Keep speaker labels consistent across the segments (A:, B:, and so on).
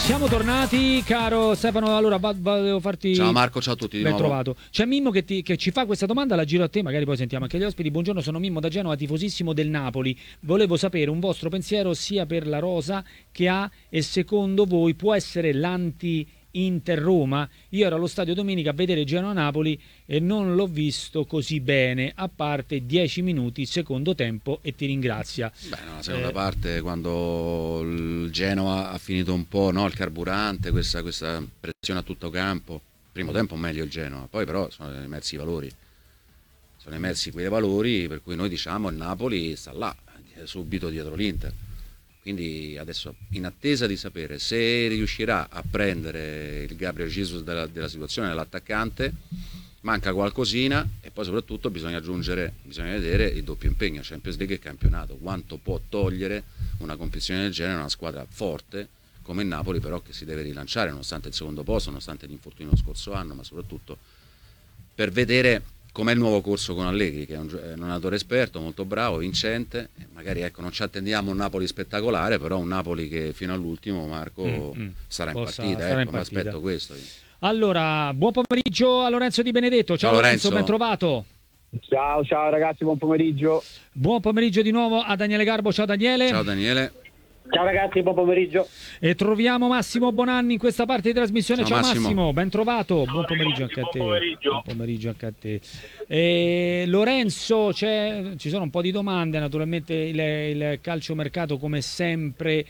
A: Siamo tornati, caro Stefano. Allora, volevo farti...
B: Ciao Marco, ciao a tutti di
A: ben
B: nuovo.
A: trovato. C'è Mimmo che ci fa questa domanda, la giro a te, magari poi sentiamo anche gli ospiti. Buongiorno, sono Mimmo da Genova, tifosissimo del Napoli. Volevo sapere un vostro pensiero sia per la rosa che ha, e secondo voi può essere l'anti-Inter Roma? Io ero allo stadio domenica a vedere Genoa-Napoli e non l'ho visto così bene, a parte 10 minuti secondo tempo, e ti ringrazia.
B: Beh, la seconda parte, quando il Genoa ha finito un po', no, il carburante, questa pressione a tutto campo. Primo tempo meglio il Genoa, poi però sono emersi i valori. Sono emersi quei valori per cui noi diciamo il Napoli sta là, subito dietro l'Inter. Quindi adesso, in attesa di sapere se riuscirà a prendere il Gabriel Jesus della situazione dell'attaccante, manca qualcosina, e poi soprattutto bisogna vedere il doppio impegno, Champions League e campionato, quanto può togliere una competizione del genere a una squadra forte come il Napoli, però che si deve rilanciare nonostante il secondo posto, nonostante l'infortunio lo scorso anno, ma soprattutto per vedere com'è il nuovo corso con Allegri, che è un allenatore esperto, molto bravo, vincente. Magari ecco, non ci attendiamo un Napoli spettacolare, però un Napoli che fino all'ultimo, Marco, sarà in partita. Mi aspetto questo.
A: Allora, buon pomeriggio a Lorenzo Di Benedetto. Ciao Lorenzo, ben trovato.
C: Ciao ragazzi, buon pomeriggio.
A: Buon pomeriggio di nuovo a Daniele Garbo. Ciao Daniele.
B: Ciao Daniele.
C: Ciao ragazzi, buon pomeriggio.
A: E troviamo Massimo Bonanni in questa parte di trasmissione. Ciao Massimo, ben trovato. Buon pomeriggio anche a te. Buon pomeriggio anche a te. Lorenzo, ci sono un po' di domande, naturalmente il calciomercato come sempre.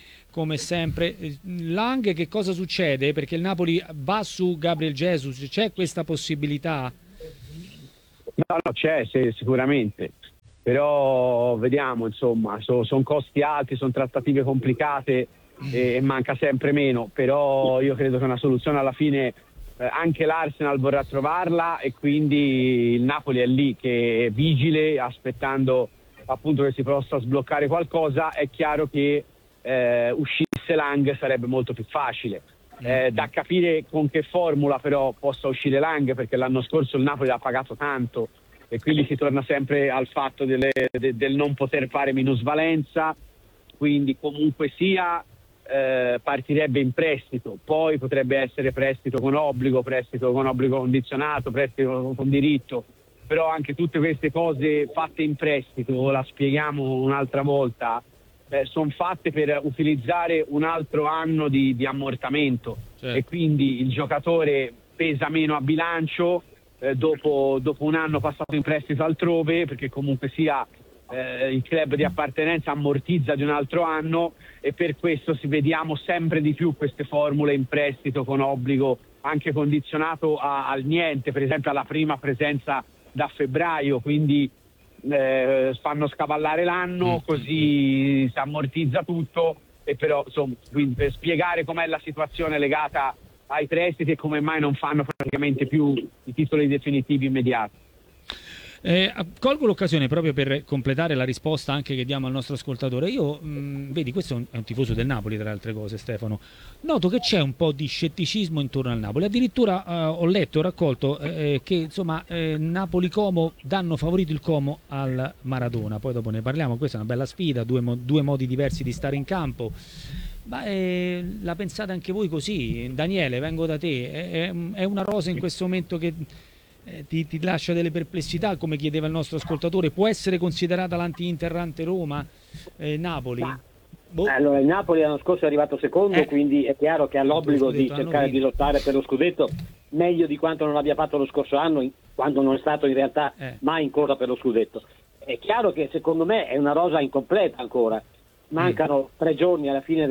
A: Lang, che cosa succede? Perché il Napoli va su Gabriel Jesus, c'è questa possibilità?
C: No, c'è sicuramente. Però vediamo, insomma, sono costi alti, sono trattative complicate e manca sempre meno, però io credo che una soluzione alla fine anche l'Arsenal vorrà trovarla, e quindi il Napoli è lì che è vigile, aspettando appunto che si possa sbloccare qualcosa. È chiaro che uscisse Lang sarebbe molto più facile. Da capire con che formula però possa uscire Lang, perché l'anno scorso il Napoli l'ha pagato tanto, e quindi si torna sempre al fatto del non poter fare minusvalenza. Quindi comunque sia partirebbe in prestito, poi potrebbe essere prestito con obbligo condizionato, prestito con diritto, però anche tutte queste cose fatte in prestito, la spieghiamo un'altra volta, sono fatte per utilizzare un altro anno di ammortamento, certo. E quindi il giocatore pesa meno a bilancio dopo un anno passato in prestito altrove, perché comunque sia il club di appartenenza ammortizza di un altro anno, e per questo vediamo sempre di più queste formule in prestito con obbligo anche condizionato al niente, per esempio alla prima presenza da febbraio, quindi fanno scavallare l'anno, così si ammortizza tutto. E però insomma, quindi per spiegare com'è la situazione legata ai prestiti e come mai non fanno praticamente più i titoli definitivi immediati.
A: Colgo l'occasione proprio per completare la risposta anche che diamo al nostro ascoltatore. Io, vedi, questo è un tifoso del Napoli, tra le altre cose, Stefano. Noto che c'è un po' di scetticismo intorno al Napoli. Addirittura ho letto, ho raccolto che insomma Napoli-Como danno favorito il Como al Maradona. Poi dopo ne parliamo, questa è una bella sfida, due modi diversi di stare in campo. Ma la pensate anche voi così? Daniele, vengo da te. È una rosa in questo momento che ti lascia delle perplessità, come chiedeva il nostro ascoltatore? Può essere considerata l'anti-Inter, ante-Roma, Napoli?
D: Allora, il Napoli l'anno scorso è arrivato secondo, quindi è chiaro che ha l'obbligo di cercare di lottare per lo scudetto meglio di quanto non abbia fatto lo scorso anno, quando non è stato in realtà mai in corsa per lo scudetto. È chiaro che secondo me è una rosa incompleta ancora, mancano 3 giorni alla fine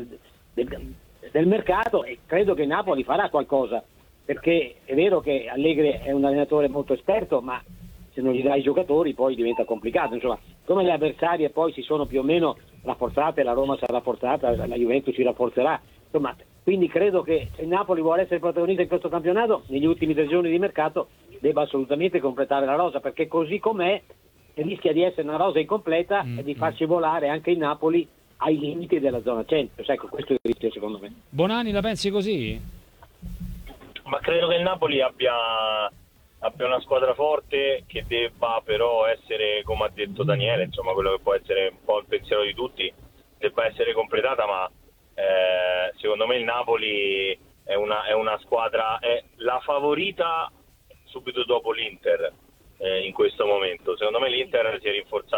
D: del mercato, e credo che Napoli farà qualcosa, perché è vero che Allegri è un allenatore molto esperto, ma se non gli dai i giocatori poi diventa complicato. Insomma, come le avversarie poi si sono più o meno rafforzate, la Roma sarà rafforzata, la Juventus si rafforzerà, insomma, quindi credo che se il Napoli vuole essere protagonista in questo campionato, negli ultimi 3 giorni di mercato debba assolutamente completare la rosa, perché così com'è rischia di essere una rosa incompleta e di farci volare anche il Napoli ai limiti della zona Champions. Ecco, questo è il rischio secondo me.
A: Bonani, la pensi così?
E: Ma credo che il Napoli abbia una squadra forte, che debba però essere, come ha detto Daniele, insomma quello che può essere un po' il pensiero di tutti, debba essere completata, ma secondo me il Napoli è una squadra, è la favorita subito dopo l'Inter in questo momento. Secondo me l'Inter si è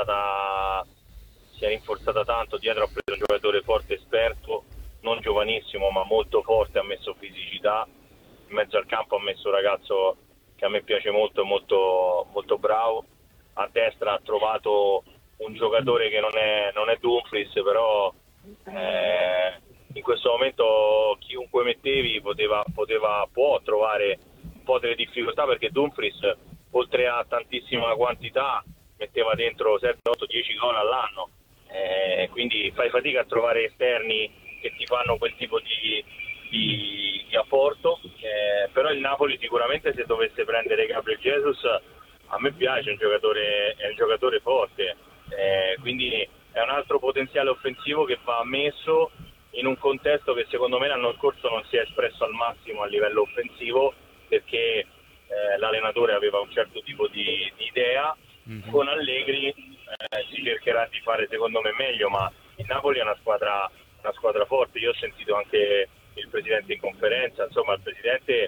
E: rinforzata tanto, dietro ha preso un giocatore forte, esperto, non giovanissimo ma molto forte, ha messo fisicità, in mezzo al campo ha messo un ragazzo che a me piace molto, è molto, molto bravo, a destra ha trovato un giocatore che non è Dumfries, però in questo momento chiunque mettevi può trovare un po' delle difficoltà, perché Dumfries, oltre a tantissima quantità, metteva dentro 7, 8, 10 gol all'anno, quindi fai fatica a trovare esterni che ti fanno quel tipo di apporto, però il Napoli sicuramente, se dovesse prendere Gabriel Jesus, a me piace, è un giocatore forte, quindi è un altro potenziale offensivo che va messo in un contesto che secondo me l'anno scorso non si è espresso al massimo a livello offensivo, perché l'allenatore aveva un certo tipo di idea. Con Allegri si cercherà di fare secondo me meglio, ma il Napoli è una squadra forte. Io ho sentito anche il presidente in conferenza, insomma il presidente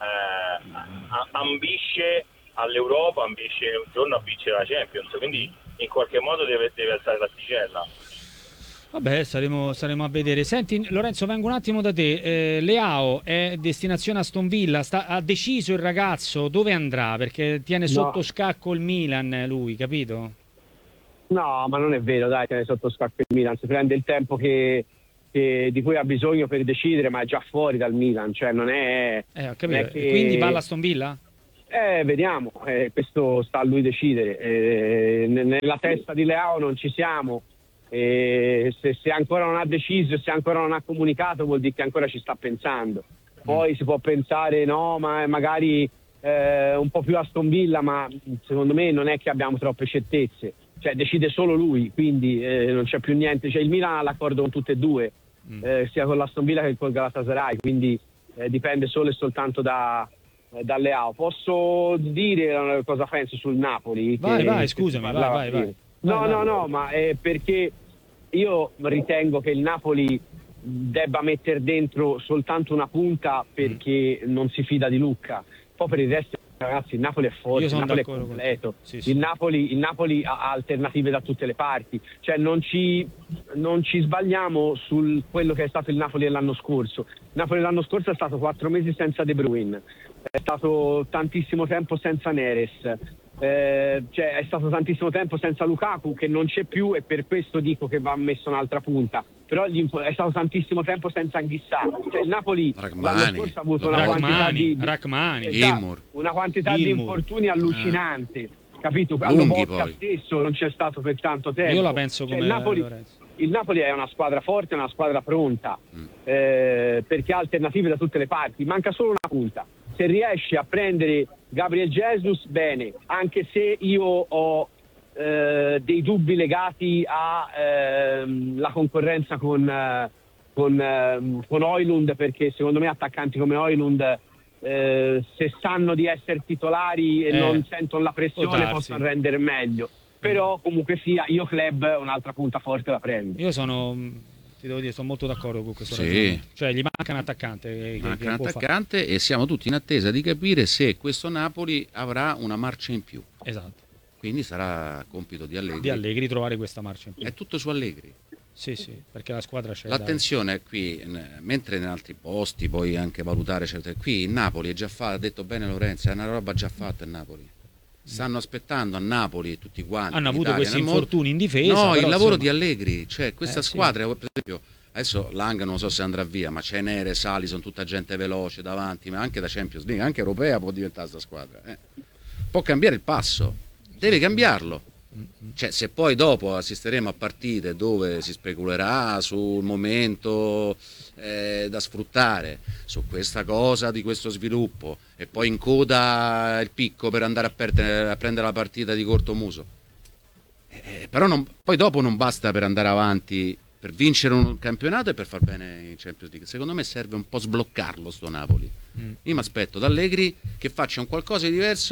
E: ambisce all'Europa, ambisce un giorno a vincere la Champions, quindi in qualche modo deve alzare l'asticella.
A: Vabbè, saremo a vedere. Senti Lorenzo, vengo un attimo da te. Leao è destinazione Aston Villa, ha deciso il ragazzo dove andrà, perché tiene sotto scacco il Milan lui, capito?
C: No, ma non è vero, dai, tiene sotto scacco il Milan, si prende il tempo di cui ha bisogno per decidere, ma è già fuori dal Milan, cioè non è...
A: Ho capito. Quindi va all'Aston Villa?
C: Vediamo, questo sta a lui decidere. Nella testa di Leao non ci siamo. Se ancora non ha deciso, se ancora non ha comunicato, vuol dire che ancora ci sta pensando. Poi si può pensare no, ma magari un po' più Aston Villa, ma secondo me non è che abbiamo troppe certezze, cioè decide solo lui, quindi non c'è più niente, cioè il Milan ha l'accordo con tutte e due, sia con l'Aston Villa che col Galatasaray, quindi dipende solo e soltanto da Leao. Posso dire cosa penso sul Napoli?
A: Vai, scusami, vai.
C: No, ma è perché io ritengo che il Napoli debba mettere dentro soltanto una punta, perché non si fida di Lucca. Poi per il resto, ragazzi, il Napoli è forte, il Napoli è completo. Sì. Il Napoli ha alternative da tutte le parti, cioè non ci sbagliamo su quello che è stato il Napoli dell'anno scorso. Il Napoli dell'anno scorso è stato 4 mesi senza De Bruyne, è stato tantissimo tempo senza Neres, cioè è stato tantissimo tempo senza Lukaku, che non c'è più, e per questo dico che va messo un'altra punta. Però è stato tantissimo tempo senza Anghissà, cioè il Napoli l'anno scorso ha avuto una quantità di infortuni allucinante, capito? Allo stesso non c'è stato per tanto tempo.
A: Io la penso come
C: il Napoli è una squadra forte, è una squadra pronta, perché ha alternative da tutte le parti, manca solo una punta. Se riesce a prendere Gabriel Jesus, bene, anche se io ho dei dubbi legati alla concorrenza con Højlund, perché secondo me attaccanti come Højlund, se sanno di essere titolari e non sentono la pressione, possono rendere meglio. Però comunque sia, io club un'altra punta forte la prendo.
A: Io ti devo dire, sono molto d'accordo con questo ragionamento. Cioè gli manca un attaccante,
B: e siamo tutti in attesa di capire se questo Napoli avrà una marcia in più.
A: Esatto.
B: Quindi sarà compito di Allegri.
A: Di Allegri trovare questa marcia in più.
B: È tutto su Allegri.
A: Sì, perché la squadra c'è.
B: L'attenzione è qui, mentre in altri posti puoi anche valutare certe. Qui in Napoli è già fatta, ha detto bene Lorenzo, è una roba già fatta in Napoli. Stanno aspettando a Napoli tutti quanti.
A: Hanno avuto questi infortuni in difesa.
B: No, il lavoro di Allegri, cioè questa squadra, per esempio, adesso Lang non so se andrà via, ma c'è Neres, Alisson, tutta gente veloce davanti, ma anche da Champions League, anche europea può diventare questa squadra. Può cambiare il passo, deve cambiarlo. Cioè, se poi dopo assisteremo a partite dove si speculerà sul momento da sfruttare, su questa cosa di questo sviluppo, e poi in coda il picco per andare a prendere la partita di corto muso, però poi dopo non basta per andare avanti, per vincere un campionato e per far bene in Champions League. Secondo me serve un po' sbloccarlo sto Napoli. Io mi aspetto da Allegri che faccia un qualcosa di diverso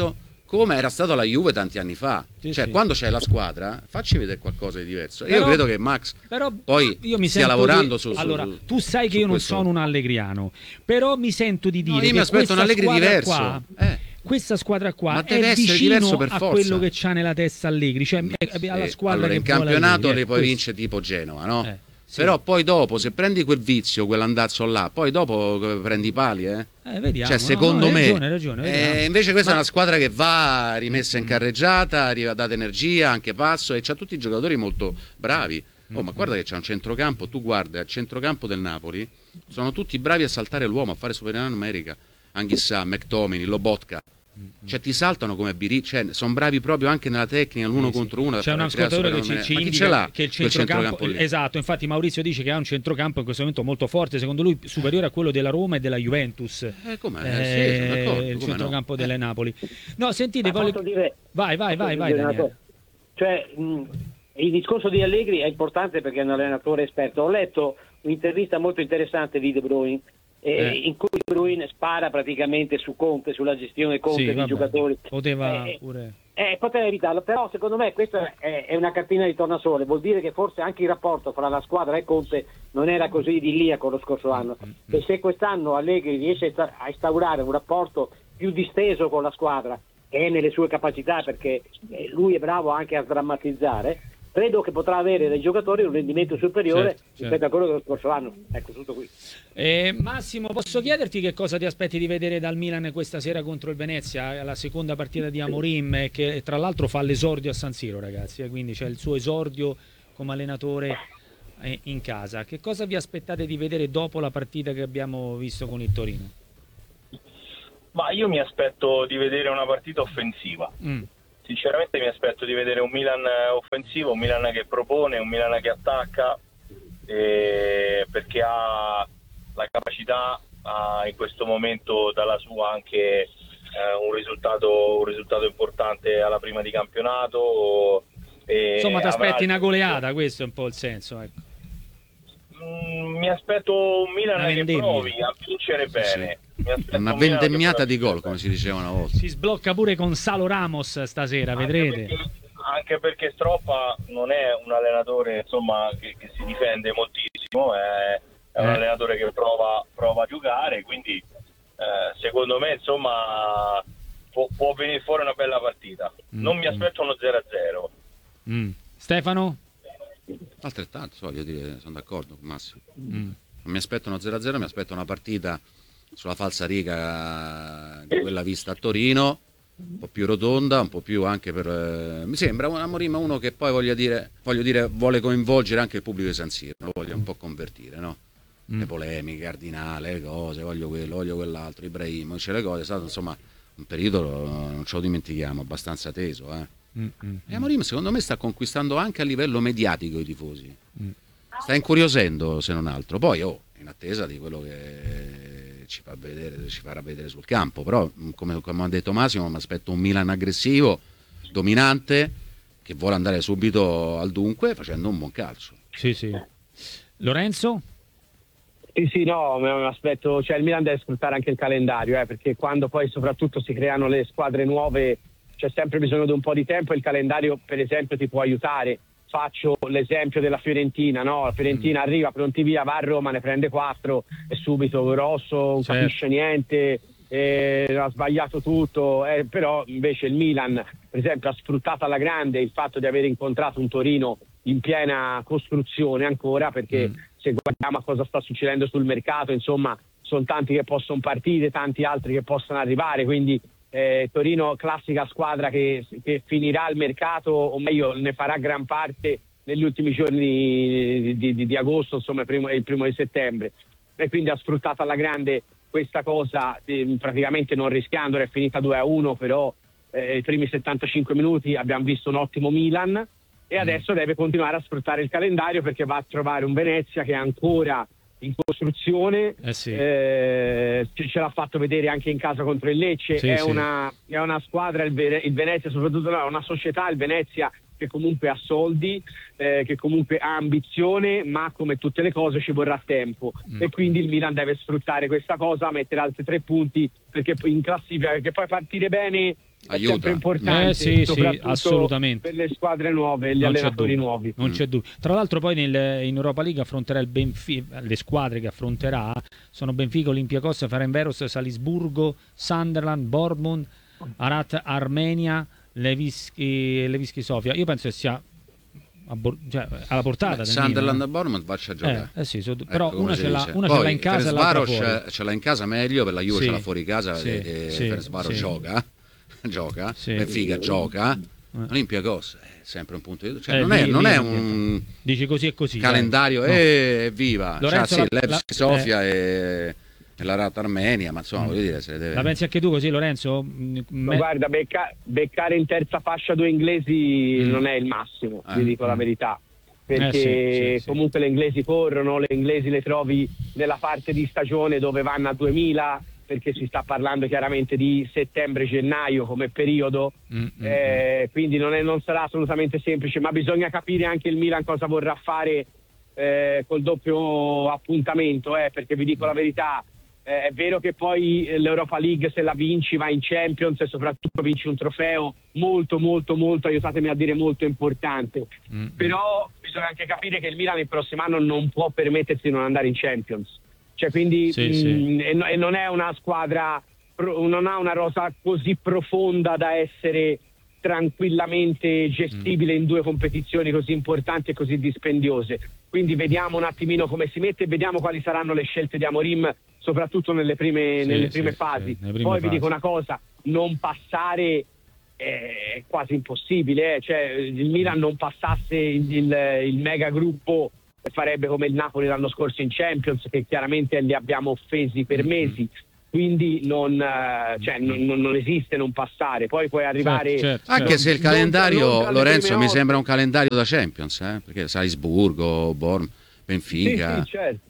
B: come era stato la Juve tanti anni fa. Quando c'è la squadra, facci vedere qualcosa di diverso. Io credo che Max poi stia lavorando su
A: Allora, tu sai che io non sono un allegriano, però mi sento di dire
B: io mi aspetto un Allegri diverso.
A: Qua, questa squadra qua
B: è
A: vicino
B: per
A: a
B: forza.
A: quello che c'ha nella testa Allegri, cioè alla squadra
B: allora,
A: che
B: in campionato
A: Allegri,
B: le puoi vincere tipo Genova, no?
A: Sì.
B: Però poi dopo, se prendi quel vizio, quell'andazzo là, poi dopo prendi i pali,
A: vediamo,
B: cioè, secondo me,
A: hai ragione,
B: invece questa è una squadra che va rimessa in carreggiata, data energia, anche passo, e c'ha tutti i giocatori molto bravi. Ma guarda che c'è un centrocampo, tu guarda, al centrocampo del Napoli sono tutti bravi a saltare l'uomo, a fare superiorità numerica. Anghissà, McTominay, Lobotka. Cioè ti saltano come cioè, sono bravi proprio anche nella tecnica, l'uno contro uno.
A: C'è un ascoltatore che ci indica che il centrocampo, esatto, infatti Maurizio dice che ha un centrocampo in questo momento molto forte, secondo lui superiore a quello della Roma e della Juventus. Il centrocampo delle Napoli. No, sentite, vai Daniele.
D: Cioè, il discorso di Allegri è importante perché è un allenatore esperto. Ho letto un'intervista molto interessante di De Bruyne in cui De Bruyne spara praticamente su Conte, sulla gestione Conte dei giocatori.
A: Poteva
D: evitarlo, però secondo me questa è una cartina di tornasole, vuol dire che forse anche il rapporto fra la squadra e Conte non era così idilliaco lo scorso anno, e se quest'anno Allegri riesce a instaurare un rapporto più disteso con la squadra, che è nelle sue capacità perché lui è bravo anche a sdrammatizzare, credo che potrà avere dai giocatori un rendimento superiore rispetto a quello dello scorso anno. Ecco, tutto qui.
A: Massimo, posso chiederti che cosa ti aspetti di vedere dal Milan questa sera contro il Venezia, la seconda partita di Amorim, che tra l'altro fa l'esordio a San Siro, ragazzi, quindi c'è il suo esordio come allenatore in casa. Che cosa vi aspettate di vedere dopo la partita che abbiamo visto con il Torino?
E: Ma io mi aspetto di vedere una partita offensiva. Sinceramente mi aspetto di vedere un Milan offensivo, un Milan che propone, un Milan che attacca, perché ha la capacità, in questo momento dalla sua anche un risultato importante alla prima di campionato.
A: Insomma, ti aspetti una goleata, questo è un po' il senso, ecco.
E: Mi aspetto un Milan che provi a vincere bene.
B: Una vendemmiata di gol, come si diceva una volta.
A: Si sblocca pure con Salo Ramos stasera, vedrete.
E: Anche perché Stroppa non è un allenatore, insomma, che si difende moltissimo, è un allenatore che prova a giocare, quindi secondo me, insomma, può venire fuori una bella partita. Non mi aspetto uno 0-0.
A: Stefano?
B: Altrettanto, voglio dire, sono d'accordo con Massimo. Non mi aspetto uno 0-0, mi aspetto una partita sulla falsariga di quella vista a Torino, un po' più rotonda, un po' più anche per... mi sembra un Amorim uno che poi voglio dire vuole coinvolgere anche il pubblico di San Siro, lo voglio un po' convertire, no? Le polemiche, Cardinale, le cose, voglio quello, voglio quell'altro, Ibrahimovic, le cose, è stato insomma un periodo, non ce lo dimentichiamo, abbastanza teso, E Amorim secondo me sta conquistando anche a livello mediatico i tifosi, sta incuriosendo se non altro, poi in attesa di quello che ci farà vedere sul campo, però come ha detto Massimo mi aspetto un Milan aggressivo, dominante, che vuole andare subito al dunque facendo un buon calcio.
A: Sì. Lorenzo?
C: Sì, no, mi aspetto, cioè il Milan deve sfruttare anche il calendario, perché quando poi soprattutto si creano le squadre nuove c'è sempre bisogno di un po' di tempo e il calendario per esempio ti può aiutare. Faccio l'esempio della Fiorentina, no? La Fiorentina arriva pronti via, va a Roma, ne prende 4 e subito grosso, non capisce niente, ha sbagliato tutto, però invece il Milan per esempio ha sfruttato alla grande il fatto di aver incontrato un Torino in piena costruzione ancora, perché se guardiamo a cosa sta succedendo sul mercato, insomma sono tanti che possono partire, tanti altri che possono arrivare, quindi Torino classica squadra che finirà il mercato, o meglio ne farà gran parte negli ultimi giorni di agosto, insomma il primo di settembre, e quindi ha sfruttato alla grande questa cosa, praticamente non rischiandola. È finita 2-1, però i primi 75 minuti abbiamo visto un ottimo Milan e adesso deve continuare a sfruttare il calendario, perché va a trovare un Venezia che è ancora in costruzione, ce l'ha fatto vedere anche in casa contro il Lecce, è una squadra, il Venezia soprattutto, è una società, il Venezia, che comunque ha soldi, che comunque ha ambizione, ma come tutte le cose ci vorrà tempo e quindi il Milan deve sfruttare questa cosa, mettere altri 3 punti, perché in classifica, perché poi partire bene è sempre importante,
A: sì,
C: soprattutto
A: assolutamente,
C: per le squadre nuove e gli allenatori nuovi.
A: Non c'è dubbio. Tra l'altro poi in Europa League affronterà il Benfica, le squadre che affronterà sono Benfica, Olympiacos, Ferencváros, Salisburgo, Sunderland, Bournemouth, Arat Armenia, Levski Sofia. Io penso che sia alla portata.
B: Sunderland e Bournemouth faccia a giocare.
A: Però
B: ecco,
A: una ce l'ha in casa e l'altra fuori.
B: Ce l'ha in casa meglio, per la Juve ce l'ha fuori casa, Ferencváros gioca, Benfica gioca, Olympiacos è sempre un punto di non è un
A: dici così e così
B: calendario viva,
A: Lorenzo,
B: Levski Sofia e la Rata Armenia, ma insomma voglio dire, se le deve...
A: La pensi anche tu così, Lorenzo?
C: Guarda, beccare in terza fascia due inglesi non è il massimo, vi dico la verità, perché comunque le inglesi corrono, le inglesi le trovi nella parte di stagione dove vanno a 2000, perché si sta parlando chiaramente di settembre-gennaio come periodo, quindi non sarà assolutamente semplice, ma bisogna capire anche il Milan cosa vorrà fare col doppio appuntamento, perché vi dico la verità, è vero che poi l'Europa League, se la vinci, vai in Champions e soprattutto vinci un trofeo molto, aiutatemi a dire, molto importante. Però bisogna anche capire che il Milan il prossimo anno non può permettersi di non andare in Champions. Cioè, quindi e non è una squadra, non ha una rosa così profonda da essere tranquillamente gestibile in due competizioni così importanti e così dispendiose. Quindi vediamo un attimino come si mette e vediamo quali saranno le scelte di Amorim, soprattutto nelle prime fasi. Poi vi dico una cosa, non passare è quasi impossibile, cioè il Milan non passasse il mega gruppo farebbe come il Napoli l'anno scorso in Champions, che chiaramente li abbiamo offesi per mesi, quindi non esiste non passare. Poi puoi arrivare
B: anche se il calendario, Lorenzo, mi sembra un calendario da Champions, perché Salisburgo, Bournemouth, Benfica,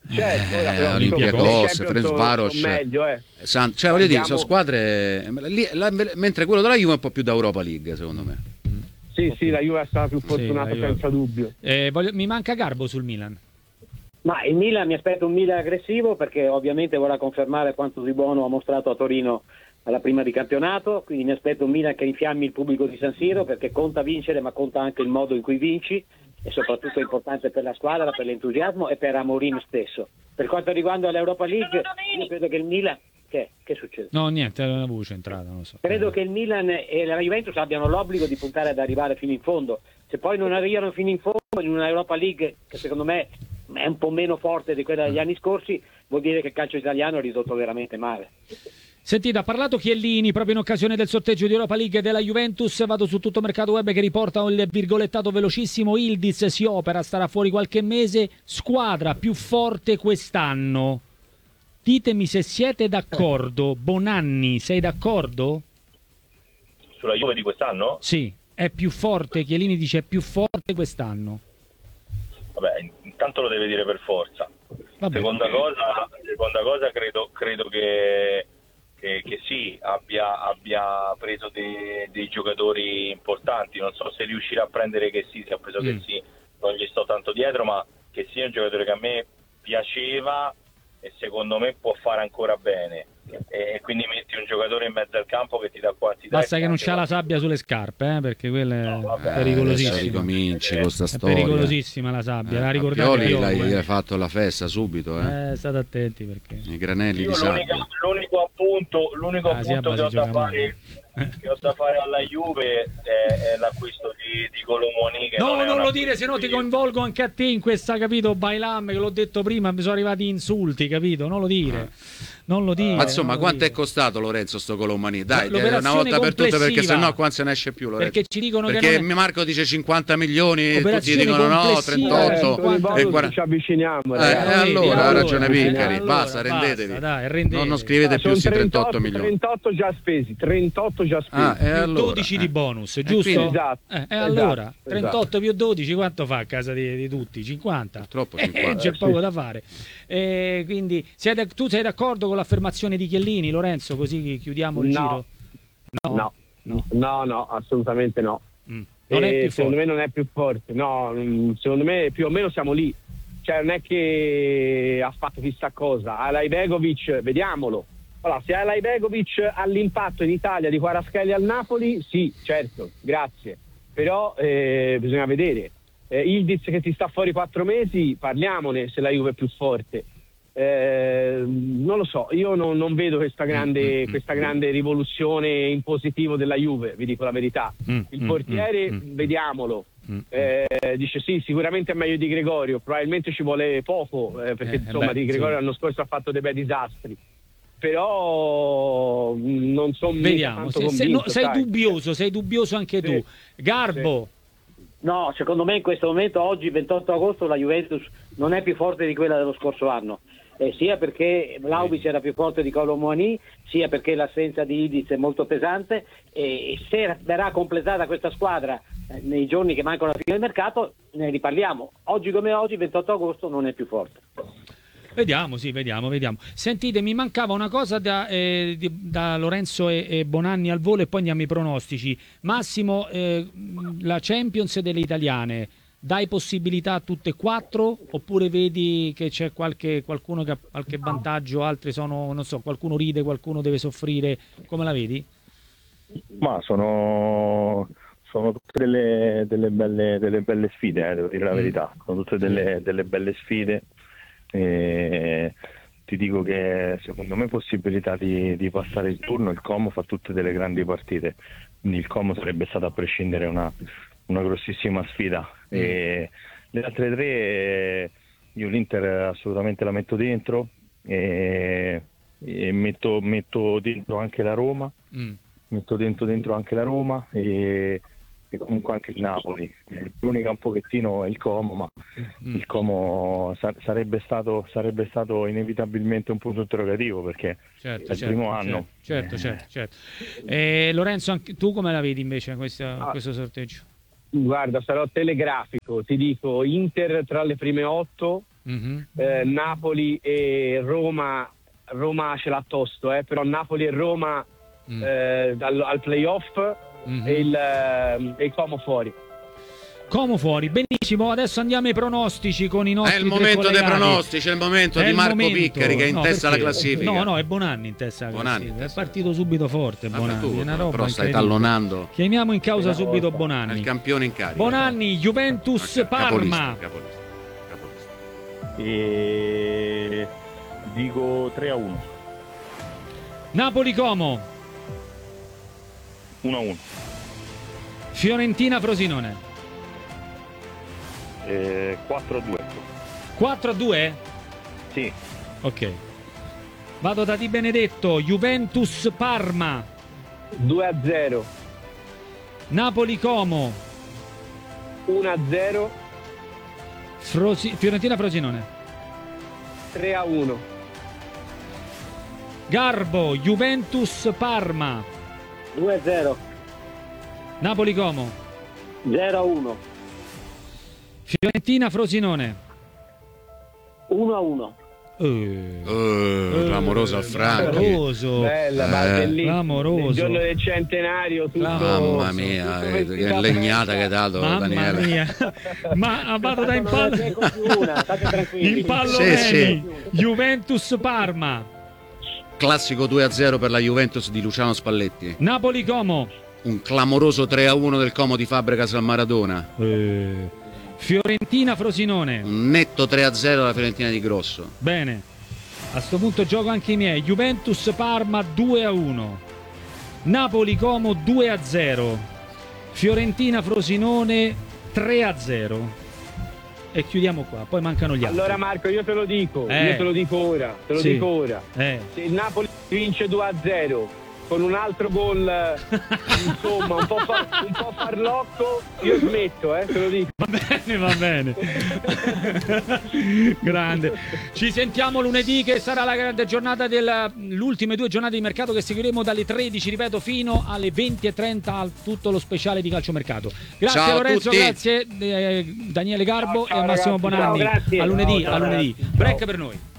B: Olympiacos, Ferencváros, cioè voglio dire, sono squadre mentre quello della Juve è un po' più da Europa League, secondo me.
C: Sì, la Juve è stata più fortunata, senza dubbio.
A: Mi manca Garbo sul Milan.
D: Ma il Milan, mi aspetto un Milan aggressivo, perché ovviamente vorrà confermare quanto di buono ha mostrato a Torino alla prima di campionato, quindi mi aspetto un Milan che infiammi il pubblico di San Siro, perché conta vincere, ma conta anche il modo in cui vinci, e soprattutto è importante per la squadra, per l'entusiasmo e per Amorim stesso. Per quanto riguarda l'Europa League, io credo che il Milan... Che succede?
A: No, niente, è una voce entrata, non lo so.
D: Credo che il Milan e la Juventus abbiano l'obbligo di puntare ad arrivare fino in fondo. Se poi non arrivano fino in fondo in una Europa League che secondo me è un po' meno forte di quella degli anni scorsi, vuol dire che il calcio italiano è ridotto veramente male.
A: Sentite, ha parlato Chiellini proprio in occasione del sorteggio di Europa League della Juventus. Vado su Tutto Mercato Web che riporta il virgolettato velocissimo: Yildiz si opera, starà fuori qualche mese, squadra più forte quest'anno. Ditemi se siete d'accordo. Bonanni, sei d'accordo?
E: Sulla Juve di quest'anno?
A: Sì, è più forte, Chiellini dice è più forte quest'anno.
E: Vabbè, intanto lo deve dire per forza. Seconda cosa, credo che sì, abbia preso dei giocatori importanti. Non so se riuscirà a prendere che sì, se ha preso che sì, non gli sto tanto dietro, ma che sia un giocatore che a me piaceva e secondo me può fare ancora bene, e quindi metti un giocatore in mezzo al campo che ti dà quantità.
A: Basta che non c'ha la sabbia sulle scarpe, perché quella è pericolosissima.
B: Ricominci con sta storia.
A: È pericolosissima la sabbia, la ricordate?
B: Pioli l'hai fatto la festa subito,
A: state attenti, perché
B: i granelli di sabbia.
E: L'unico appunto che ho da fare alla Juve è l'acquisto di Colomoni.
A: Non lo dire, se no ti coinvolgo anche a te in questa, capito, Bailam, che l'ho detto prima, mi sono arrivati insulti, capito? Non lo dire. Non lo dire.
B: Ma insomma, quanto è costato, Lorenzo, sto Colomani? Dai, una volta per tutte, perché sennò qua se ne esce più, Lorenzo.
A: Perché ci dicono
B: che Marco dice 50 milioni e tutti dicono no, 38
C: e 40. Ci avviciniamo,
B: allora ha ragione Piccari, basta, rendetevi. Non scrivete più 38 milioni.
C: 38 già spesi, 38 già spesi.
A: Più 12 di bonus, giusto?
C: Quindi, esatto.
A: Allora, 38 più 12 quanto fa a casa di tutti? 50?
B: Purtroppo 50.
A: C'è poco da fare. Quindi tu sei d'accordo con l'affermazione di Chiellini, Lorenzo, così chiudiamo il giro?
C: No, assolutamente no.
A: Non è più
C: secondo me non è più forte, no, secondo me più o meno siamo lì, cioè non è che ha fatto chissà cosa. Alajbegovic, vediamolo, Allora, se Alajbegovic ha l'impatto in Italia di Kvaratskhelia al Napoli, sì, certo, grazie. Però bisogna vedere. Ildiz che ti sta fuori 4 mesi, parliamone se la Juve è più forte. Non lo so, io non vedo questa grande rivoluzione in positivo della Juve, vi dico la verità. Il portiere, vediamolo. Dice sì, sicuramente è meglio di Gregorio, probabilmente ci vuole poco, perché insomma di Gregorio l'anno scorso ha fatto dei bei disastri. Però non sono
A: vediamo,
C: tanto convinto,
A: sei dubbioso anche tu. Garbo.
D: No, secondo me in questo momento, oggi 28 agosto, la Juventus non è più forte di quella dello scorso anno, sia perché Vlahovic era più forte di Kolo Muani, sia perché l'assenza di Ildiz è molto pesante, e se verrà completata questa squadra nei giorni che mancano alla fine del mercato ne riparliamo. Oggi come oggi, 28 agosto, non è più forte.
A: Vediamo. Sentite, mi mancava una cosa da Lorenzo e Bonanni al volo, e poi andiamo ai pronostici. Massimo, la Champions delle italiane, dai possibilità a tutte e 4, oppure vedi che c'è qualcuno che ha qualche vantaggio, altri sono, non so, qualcuno ride, qualcuno deve soffrire, come la vedi?
F: Ma sono tutte delle belle sfide, devo dire la verità, sono tutte delle belle sfide. Ti dico che secondo me possibilità di passare il turno, il Como fa tutte delle grandi partite, quindi il Como sarebbe stata a prescindere una grossissima sfida, e le altre 3 io l'Inter assolutamente la metto dentro, e metto dentro anche la Roma, e comunque anche il Napoli. L'unica un pochettino è il Como, ma il Como sarebbe stato inevitabilmente un punto interrogativo, perché è il primo anno.
A: Certo. Lorenzo, anche tu come la vedi invece questo sorteggio?
C: Guarda, sarò telegrafico, ti dico Inter tra le prime 8, Napoli e Roma ce l'ha tosto, però Napoli e Roma al playoff, e il Como fuori.
A: Benissimo, adesso andiamo ai pronostici con i nostri.
B: È il momento dei pronostici, è il momento di Marco Piccari che è in testa alla classifica.
A: No, è Bonanni in testa alla classifica. È partito subito forte Bonanni, una roba
B: però stai tallonando.
A: Chiamiamo in causa subito Bonanni.
B: È il campione in carica.
A: Bonanni, Juventus Parma.
B: Capolista.
F: E dico 3-1.
A: Napoli Como.
F: 1-1.
A: Fiorentina Frosinone.
F: 4-2.
A: 4-2?
F: Sì.
A: Ok. Vado da Di Benedetto, Juventus Parma.
C: 2-0.
A: Napoli Como.
C: 1-0.
A: Fiorentina Frosinone.
C: 3-1.
A: Garbo, Juventus Parma.
D: 2-0.
A: Napoli Como.
D: 0-1.
A: Fiorentina Frosinone.
D: 1-1.
B: Clamoroso al Franchi.
C: Bella,
A: clamoroso.
C: Il giorno del centenario, tutto.
B: Mamma mia, che legnata che hai dato, Daniele.
A: Mia. Ma vado da impallo.
B: Sì.
A: Juventus Parma.
B: Classico 2-0 per la Juventus di Luciano Spalletti.
A: Napoli Como.
B: Un clamoroso 3-1 del Como di Fabregas al Maradona.
A: Fiorentina Frosinone.
B: Un netto 3-0 della Fiorentina di Grosso.
A: Bene, a sto punto gioco anche i miei. Juventus Parma 2-1. Napoli Como 2-0. Fiorentina Frosinone 3-0. E chiudiamo qua, poi mancano gli altri.
C: Allora Marco, io te lo dico ora. Se il Napoli vince 2-0 con un altro gol, insomma, un po' farlocco, io smetto, te lo dico.
A: Va bene. Grande. Ci sentiamo lunedì, che sarà la grande giornata ultime 2 giornate di mercato che seguiremo dalle 13, ripeto, fino alle 20:30 a tutto lo speciale di calciomercato. Grazie. Ciao Lorenzo, grazie Daniele Garbo, ciao, e Massimo ragazzi, Bonanni.
D: Ciao,
A: a lunedì. Break per noi.